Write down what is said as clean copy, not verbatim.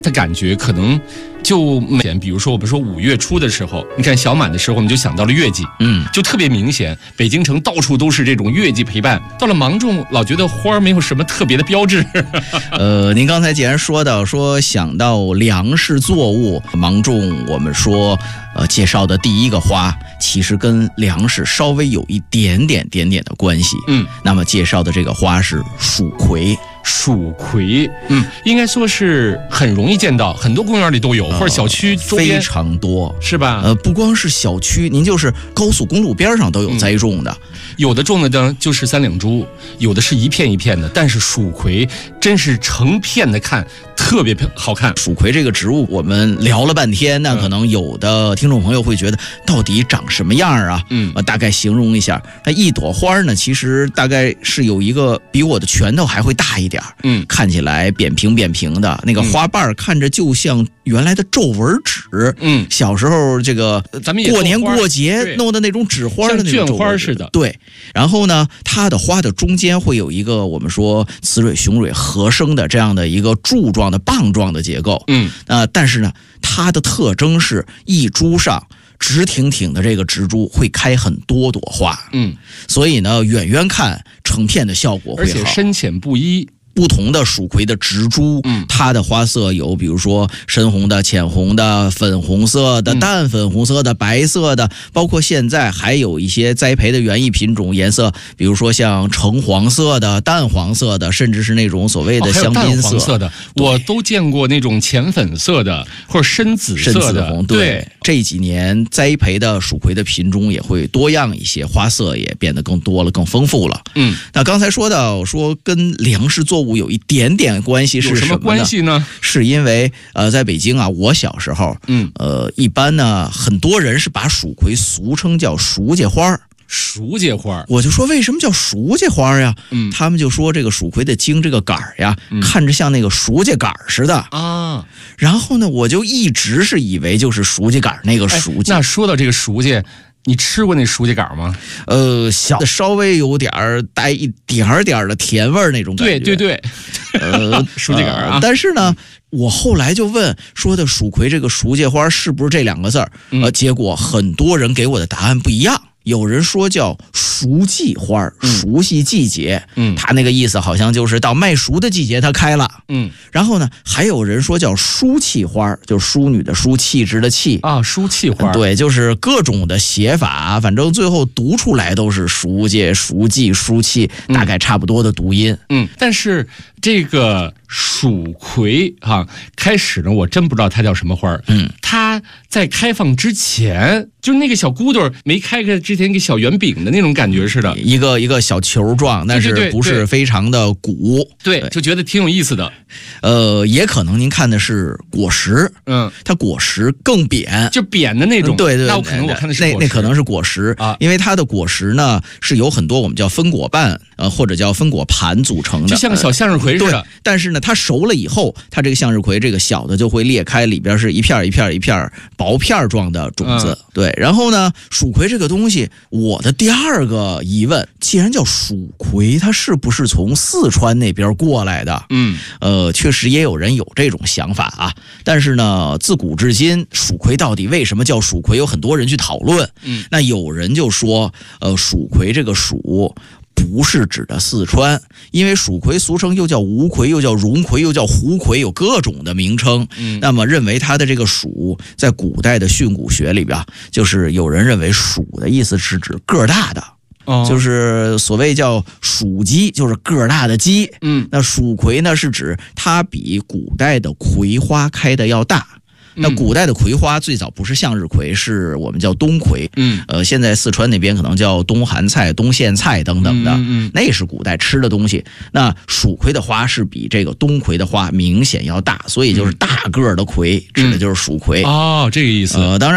的感觉可能就比如说我们说5月初的时候，你看小满的时候，我们就想到了月季，就特别明显。北京城到处都是这种月季陪伴。到了芒种，老觉得花没有什么特别的标志。 您刚才既然说想到粮食作物，芒种我们说介绍的第一个花，其实跟粮食稍微有一点点的关系。那么介绍的这个花是蜀葵。 蜀葵，应该说是很容易见到，很多公园里都有，或者小区周边非常多， 是吧？ 不光是小区，您就是高速公路边上都有栽种的。 有的种的呢就是3两株，有的是一片一片的，但是蜀葵真是成片的看，特别好看。 蜀葵这个植物我们聊了半天，那可能有的听众朋友会觉得到底长什么样啊？大概形容一下。那一朵花呢，其实大概是有一个比我的拳头还会大一点，看起来扁平的，那个花瓣看着就像原来的皱纹纸。小时候这个咱们也过年过节弄的那种纸花的那种像绢花似的。 对，然后呢，它的花的中间会有一个我们说雌蕊雄蕊合生的这样的一个柱状的棒状的结构。但是呢，它的特征是一株上直挺挺的这个植株会开很多朵花。所以呢，远远看成片的效果会好， 而且深浅不一。 不同的蜀葵的植株，它的花色有比如说深红的、浅红的、粉红色的、淡粉红色的、白色的，包括现在还有一些栽培的园艺品种颜色，比如说像橙黄色的、淡黄色的，甚至是那种所谓的香槟色。 还有淡黄色的，我都见过那种浅粉色的或者深紫色的。 红，对，这几年栽培的蜀葵的品种也会多样一些，花色也变得更多了、更丰富了。那刚才说到跟粮食作物有一点点关系，是什么呢？ 有什么关系呢？ 是因为在北京啊，我小时候，一般呢，很多人是把蜀葵俗称叫熟节花。 熟节花， 我就说为什么叫熟节花呀？他们就说这个蜀葵的茎这个杆呀，看着像那个熟节杆似的啊。然后呢，我就一直是以为就是熟节杆那个熟节。 那说到这个熟节，你吃过那熟节杆吗？ 小的稍微有点带一点的甜味那种感觉。 对，熟节杆啊。 但是呢，我后来就问说的蜀葵这个熟节花是不是这2个字儿？结果很多人给我的答案不一样。有人说叫熟季花，熟悉季节，它那个意思好像就是到卖熟的季节它开了。然后呢，还有人说叫淑气花，就是淑女的淑，气质的气啊，淑气花。 对，就是各种的写法，反正最后读出来都是熟节、熟季、淑气，大概差不多的读音。 但是这个蜀葵开始呢，我真不知道它叫什么花。它在开放之前，就是那个小骨朵没开开之前，一个小圆饼的那种感觉似的， 一个小球状，但是不是非常的鼓。 对，就觉得挺有意思的。 也可能您看的是果实，它果实更扁， 就扁的那种。 对， 那可能我看的是果实， 那可能是果实啊，因为它的果实呢是有很多我们叫分果瓣，或者叫分果盘组成的， 就像个小向日葵似的。 但是呢，它熟了以后，它这个向日葵这个小的就会裂开，里边是一片薄片状的种子。对，然后呢，蜀葵这个东西，我的第2个疑问，既然叫蜀葵，它是不是从四川那边过来的？确实也有人有这种想法啊。但是呢，自古至今，蜀葵到底为什么叫蜀葵，有很多人去讨论。那有人就说，蜀葵这个蜀不是指的四川，因为蜀葵俗称又叫吴葵，又叫荣葵，又叫胡葵，有各种的名称。那么认为它的这个蜀在古代的训诂学里边，就是有人认为蜀的意思是指个儿大的。就是所谓叫蜀鸡，就是个儿大的鸡。那蜀葵呢，是指它比古代的葵花开的要大。那古代的葵花最早不是向日葵，是我们叫冬葵。现在四川那边可能叫冬寒菜、冬苋菜等等的，那是古代吃的东西。那蜀葵的花是比这个冬葵的花明显要大，所以就是大个儿的葵，指的就是蜀葵。 这个意思。 当然